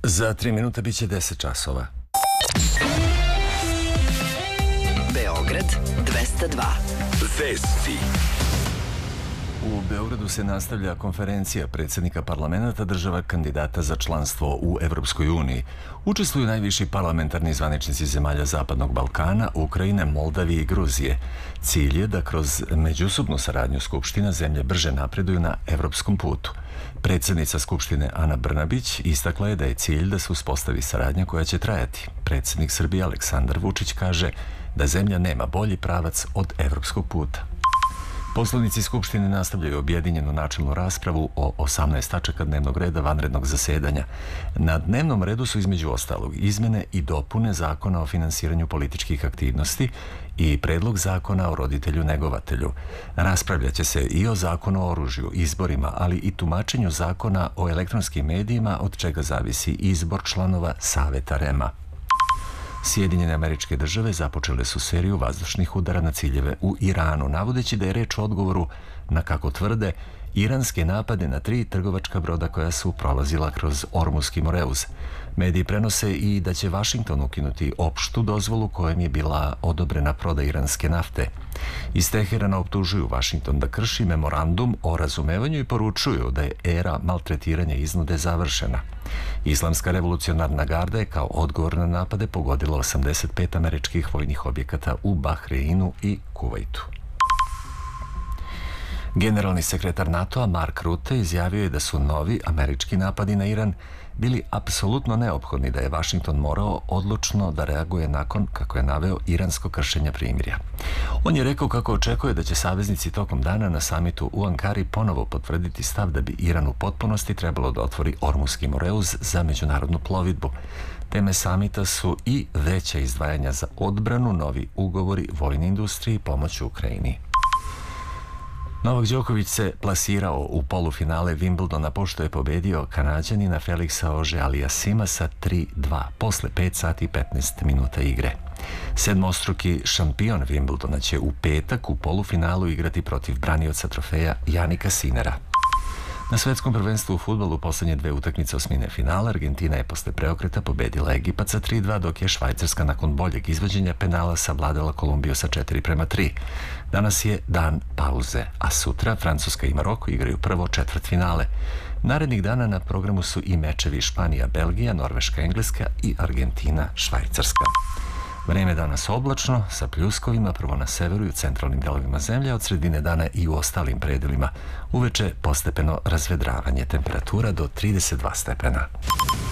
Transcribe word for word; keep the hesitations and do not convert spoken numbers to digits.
Za tri minuta bit će deset časova. Beograd dvesta dva. Vesti. U Beogradu se nastavlja konferencija predsjednika parlamenta država kandidata za članstvo u Evropskoj uniji. Učestvuju najviši parlamentarni zvaničnici zemalja Zapadnog Balkana, Ukrajine, Moldavije i Gruzije. Cilj je da kroz međusobnu saradnju Skupština zemlje brže napreduju na evropskom putu. Predsjednica Skupštine Ana Brnabić istakla je da je cilj da se uspostavi saradnja koja će trajati. Predsjednik Srbije Aleksandar Vučić kaže da zemlja nema bolji pravac od evropskog puta. Poslanici Skupštine nastavljaju objedinjenu načelnu raspravu o osamnaest tačaka dnevnog reda vanrednog zasedanja. Na dnevnom redu su između ostalog izmene i dopune Zakona o finansiranju političkih aktivnosti i predlog Zakona o roditelju negovatelju. Raspravljaće se i o Zakonu o oružju, izborima, ali i tumačenju Zakona o elektronskim medijima, od čega zavisi izbor članova Saveta REM-a. Sjedinjene Američke Države započele su seriju vazdušnih udara na ciljeve u Iranu, navodeći da je reč o odgovoru na, kako tvrde, iranske napade na tri trgovačka broda koja su prolazila kroz Ormuski Moreuz. Mediji prenose i da će Vašington ukinuti opštu dozvolu kojom je bila odobrena prodaja iranske nafte. Iz Teherana optužuju Vašington da krši memorandum o razumevanju i poručuju da je era maltretiranja i iznude završena. Islamska revolucionarna garda je kao odgovor na napade pogodila osamdeset pet američkih vojnih objekata u Bahreinu i Kuvajtu. Generalni sekretar NATO-a Mark Rutte izjavio je da su novi američki napadi na Iran bili apsolutno neophodni, da je Vašington morao odlučno da reaguje nakon, kako je naveo, iransko kršenje primirja. On je rekao kako očekuje da će saveznici tokom dana na samitu u Ankari ponovo potvrditi stav da bi Iran u potpunosti trebalo da otvori Ormuski Moreuz za međunarodnu plovidbu. Teme samita su i veća izdvajanja za odbranu, novi ugovori vojne industrije i pomoć Ukrajini. Novak Đoković se plasirao u polufinale Wimbledona pošto je pobedio Kanađanina Felixa Auger-Aliassima sa tri dva posle pet sati i petnaest minuta igre. Sedmostruki šampion Wimbledona će u petak u polufinalu igrati protiv branioca trofeja Janika Sinera. Na svetskom prvenstvu u fudbalu poslednje dve utakmice osmine finala Argentina je posle preokreta pobedila Egipat sa tri dva, dok je Švajcarska nakon boljeg izvođenja penala savladala Kolumbiju sa četiri prema tri. Danas je dan pauze, a sutra Francuska i Maroko igraju prvo četvrtfinale. Narednih dana na programu su i mečevi Španija, Belgija, Norveška, Engleska i Argentina, Švajcarska. Vreme danas oblačno, sa pljuskovima, prvo na severu i u centralnim delovima zemlje, od sredine dana i u ostalim predelima. Uveče postepeno razvedravanje, temperatura do trideset dva stepena.